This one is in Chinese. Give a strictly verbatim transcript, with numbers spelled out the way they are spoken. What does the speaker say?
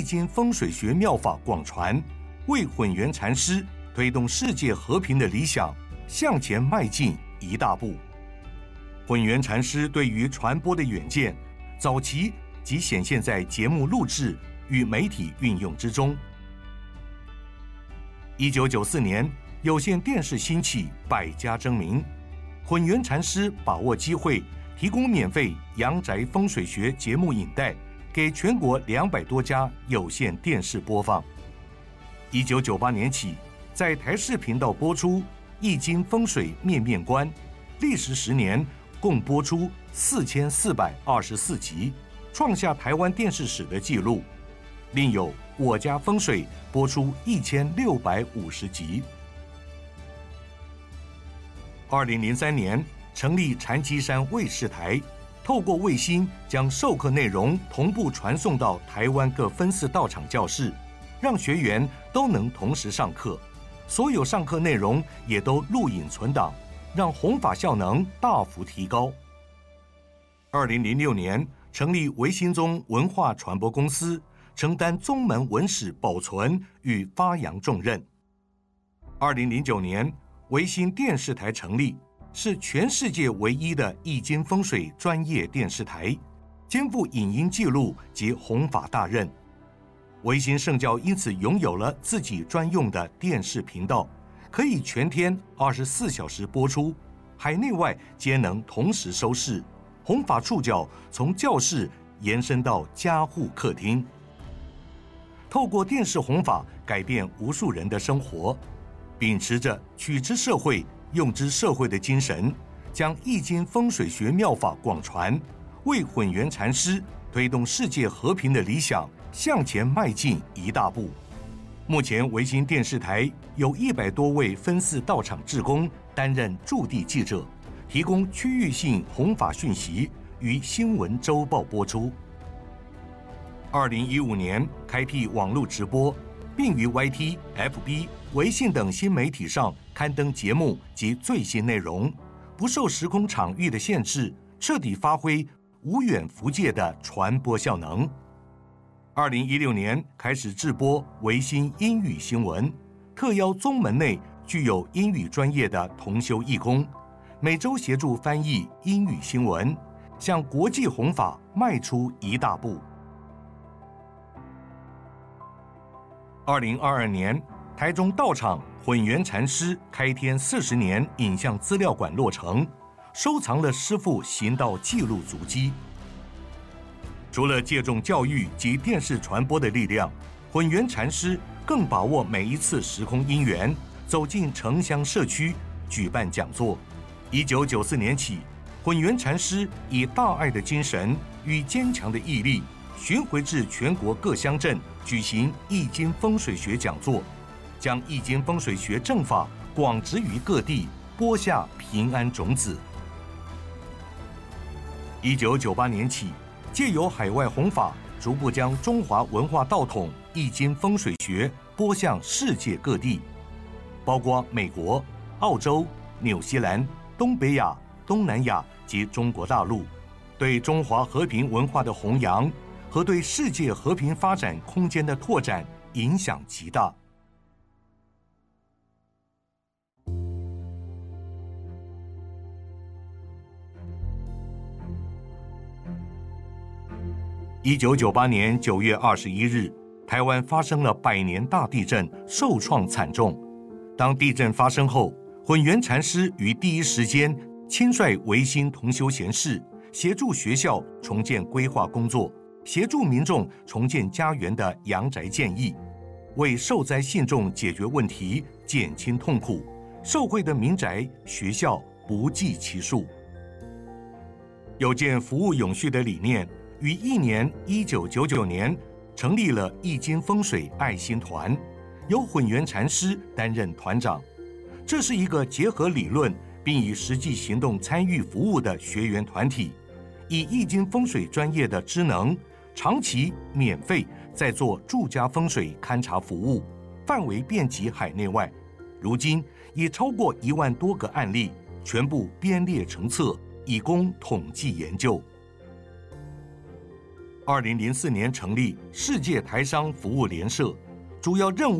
经风水学妙法广传，为混元禅师推动世界和平的理想向前迈进一大步。混元禅师对于传播的远见，早期即显现在节目录制与媒体运用之中。一九九四年，有线电视兴起，百家争鸣，混元禅师把握机会，提供免费阳宅风水学节目影带给全国两百多家有线电视播放。一九九八年起，在台视频道播出《易经风水面面观》，历时十年，共播出四千四百二十四集，创下台湾电视史的纪录。另有《我家风水》播出一千六百五十集。二零零三年成立禅机山卫视台，透过卫星将授课内容同步传送到台湾各分寺道场教室，让学员都能同时上课。所有上课内容也都录影存档，让弘法效能大幅提高。二零零六年成立维新宗文化传播公司，承担宗门文史保存与发扬重任。二零零九年，维新电视台成立，是全世界唯一的易经风水专业电视台，肩负影音记录及弘法大任。维新圣教因此拥有了自己专用的电视频道，可以全天二十四小时播出，海内外皆能同时收视。弘法触角从教室延伸到家户客厅。透过电视弘法改变无数人的生活，秉持着取之社会、用之社会的精神，将易经风水学妙法广传，为混元禅师推动世界和平的理想向前迈进一大步。目前维新电视台有一百多位分寺道场志工担任驻地记者，提供区域性弘法讯息，于新闻周报播出。二零一五年开辟网络直播，并于 Y T、F B、微信等新媒体上刊登节目及最新内容，不受时空场域的限制，彻底发挥无远弗届的传播效能。二零一六年开始制播维新英语新闻，特邀宗门内具有英语专业的同修义工，每周协助翻译英语新闻，向国际弘法迈出一大步。二零二二年，台中道场混元禅师开天四十年影像资料馆落成，收藏了师父行道记录足迹。除了借重教育及电视传播的力量，混元禅师更把握每一次时空因缘，走进城乡社区举办讲座。一九九四年起，混元禅师以大爱的精神与坚强的毅力，巡回至全国各乡镇举行易经风水学讲座，将易经风水学正法广植于各地，播下平安种子。一九九八年起，借由海外弘法，逐步将中华文化道统易经风水学播向世界各地，包括美国、澳洲、纽西兰、东北亚、东南亚及中国大陆，对中华和平文化的弘扬和对世界和平发展空间的拓展影响极大。一九九八年九月二十一日，台湾发生了百年大地震，受创惨重。当地震发生后，混元禅师于第一时间亲率维新同修贤士，协助学校重建规划工作，协助民众重建家园的阳宅建议，为受灾信众解决问题，减轻痛苦，受惠的民宅、学校不计其数。有件服务永续的理念，于一年一九九九年成立了易经风水爱心团，由混元禅师担任团长。这是一个结合理论并以实际行动参与服务的学员团体，以易经风水专业的知能，长期免费在做住家风水勘察服务，范围遍及海内外。如今已超过一万多个案例，全部编列成册，以供统计研究。 二零零四年成立世界台商服务联社，主要任务